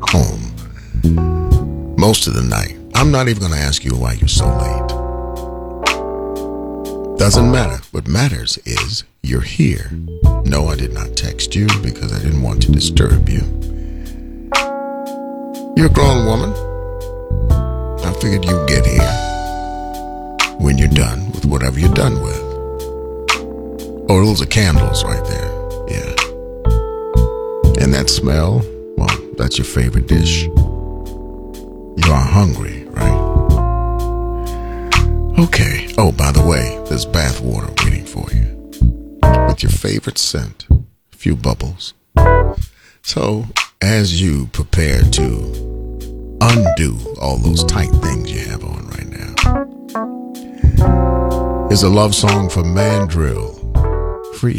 home most of the night. I'm not even going to ask you why you're so late. Doesn't matter. What matters is you're here. No, I did not text you because I didn't want to disturb you. You're a grown woman. I figured you'd get here when you're done with whatever you're done with. Oh, those are candles right there. Yeah. And that smell, well, that's your favorite dish. You are hungry, right? Okay. Oh, by the way, there's bath water waiting for you. With your favorite scent, a few bubbles. So, as you prepare to undo all those tight things you have on right now, is a love song for Mandrill.